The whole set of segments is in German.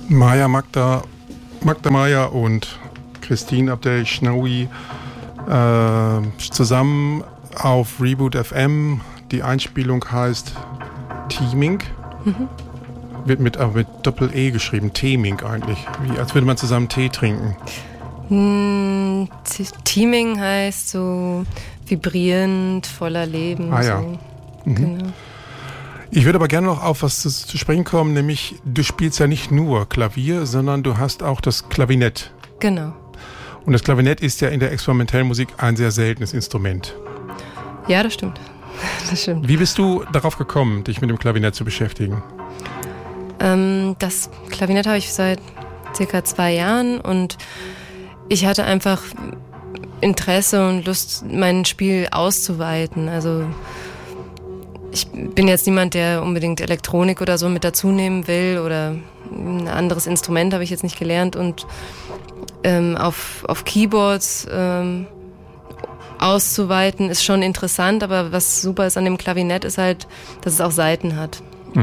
Magda Mayer und Christine Abdel-Schnaoui zusammen auf Reboot FM. Die Einspielung heißt Teaming. Wird mit Doppel-E geschrieben. Teaming eigentlich. Wie als würde man zusammen Tee trinken. Teaming heißt so vibrierend, voller Leben. Ah ja. So. Genau. Ich würde aber gerne noch auf was zu sprechen kommen, nämlich du spielst ja nicht nur Klavier, sondern du hast auch das Klavinett. Genau. Und das Klavinett ist ja in der experimentellen Musik ein sehr seltenes Instrument. Ja, das stimmt. Das stimmt. Wie bist du darauf gekommen, dich mit dem Klavinett zu beschäftigen? Das Klavinett habe ich seit circa 2 Jahren und ich hatte einfach Interesse und Lust, mein Spiel auszuweiten. Also ich bin jetzt niemand, der unbedingt Elektronik oder so mit dazu nehmen will oder ein anderes Instrument habe ich jetzt nicht gelernt und auf Keyboards auszuweiten ist schon interessant, aber was super ist an dem Klavinett ist halt, dass es auch Saiten hat.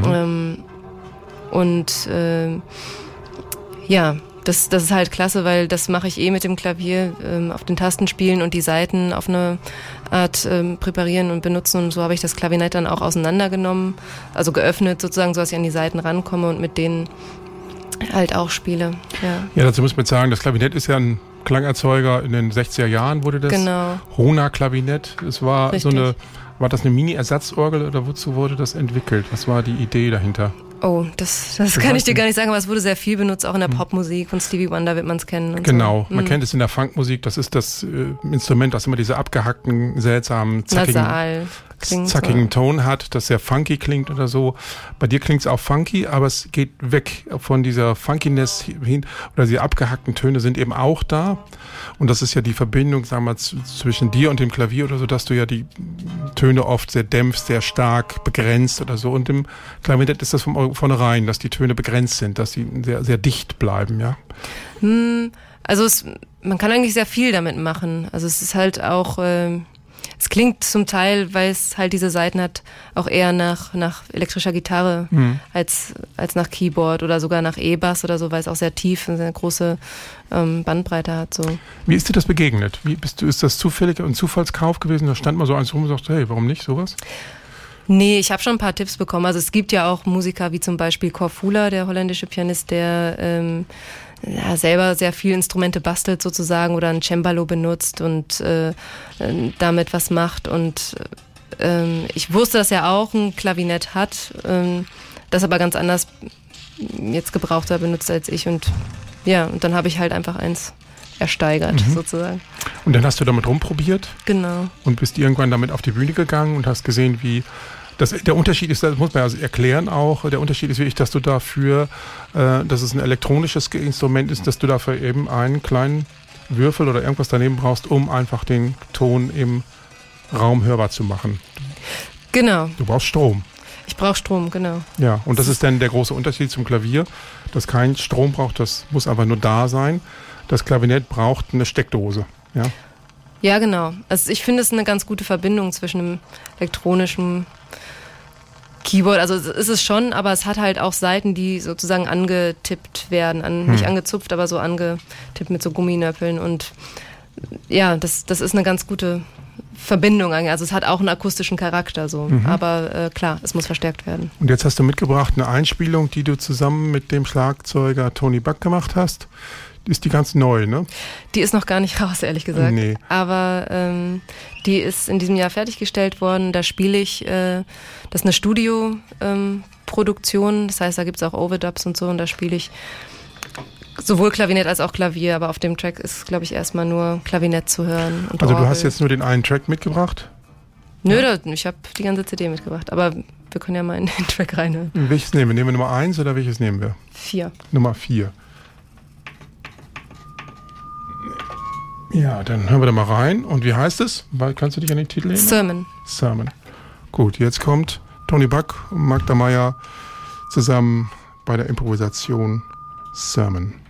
Das ist halt klasse, weil das mache ich mit dem Klavier auf den Tasten spielen und die Saiten auf eine Art präparieren und benutzen und so habe ich das Klavinett dann auch auseinandergenommen, also geöffnet sozusagen, so dass ich an die Saiten rankomme und mit denen halt auch spiele. Ja, dazu muss man sagen, das Klavinett ist ja ein Klangerzeuger, in den 60er Jahren wurde das. Genau. Hohner-Klavinett. Es war Richtig. War das eine Mini-Ersatzorgel oder wozu wurde das entwickelt? Was war die Idee dahinter? Oh, das kann ich dir gar nicht sagen, aber es wurde sehr viel benutzt, auch in der Popmusik. Von Stevie Wonder wird man es kennen. Und genau, so. Man kennt es in der Funkmusik. Das ist das Instrument, das immer diese abgehackten, seltsamen, zackigen Ton hat, das sehr funky klingt oder so. Bei dir klingt es auch funky, aber es geht weg von dieser Funkiness hin, oder die abgehackten Töne sind eben auch da. Und das ist ja die Verbindung, sagen wir mal, zwischen dir und dem Klavier oder so, dass du ja die Töne oft sehr dämpfst, sehr stark begrenzt oder so. Und im Klavinett ist das von vornherein, dass die Töne begrenzt sind, dass sie sehr, sehr dicht bleiben, ja? Also man kann eigentlich sehr viel damit machen. Also es ist halt auch, es klingt zum Teil, weil es halt diese Saiten hat, auch eher nach elektrischer Gitarre als nach Keyboard oder sogar nach E-Bass oder so, weil es auch sehr tief und sehr große Bandbreite hat. So. Wie ist dir das begegnet? Ist das zufällig ein Zufallskauf gewesen? Da stand mal so eins rum und sagte, hey, warum nicht sowas? Nee, ich habe schon ein paar Tipps bekommen. Also es gibt ja auch Musiker wie zum Beispiel Korfula, der holländische Pianist, der selber sehr viele Instrumente bastelt sozusagen oder ein Cembalo benutzt und damit was macht. Und ich wusste, dass er auch ein Klavinett hat, das aber ganz anders jetzt gebraucht oder benutzt als ich. Und ja, und dann habe ich halt einfach eins ersteigert sozusagen. Und dann hast du damit rumprobiert? Genau. Und bist irgendwann damit auf die Bühne gegangen und hast gesehen, wie der Unterschied ist, das muss man also erklären auch, der Unterschied ist wirklich, dass du dafür, dass es ein elektronisches Instrument ist, dass du dafür eben einen kleinen Würfel oder irgendwas daneben brauchst, um einfach den Ton im Raum hörbar zu machen. Genau. Du brauchst Strom. Ich brauche Strom, genau. Ja, und das ist dann der große Unterschied zum Klavier, das kein Strom braucht, das muss einfach nur da sein. Das Klavinett braucht eine Steckdose, ja? Ja, genau. Also ich finde es eine ganz gute Verbindung zwischen dem elektronischen Keyboard. Also es ist es schon, aber es hat halt auch Saiten, die sozusagen angetippt werden. Nicht angezupft, aber so angetippt mit so Gumminöppeln. Und ja, das ist eine ganz gute Verbindung. Also es hat auch einen akustischen Charakter so. Aber klar, es muss verstärkt werden. Und jetzt hast du mitgebracht eine Einspielung, die du zusammen mit dem Schlagzeuger Tony Buck gemacht hast. Ist die ganz neu, ne? Die ist noch gar nicht raus, ehrlich gesagt. Nee. Aber die ist in diesem Jahr fertiggestellt worden. Da spiele ich, das ist eine Studio-Produktion. Das heißt, da gibt es auch Overdubs und so. Und da spiele ich sowohl Klavinett als auch Klavier. Aber auf dem Track ist, glaube ich, erstmal nur Klavinett zu hören. Und also Orgel. Du hast jetzt nur den einen Track mitgebracht? Nö, ich habe die ganze CD mitgebracht. Aber wir können ja mal in den Track reinhören. Welches nehmen wir? Nehmen wir Nummer 1 oder welches nehmen wir? 4. Nummer 4. Ja, dann hören wir da mal rein. Und wie heißt es? Kannst du dich an den Titel erinnern? Sermon. Gut, jetzt kommt Tony Buck und Magda Mayer zusammen bei der Improvisation Sermon.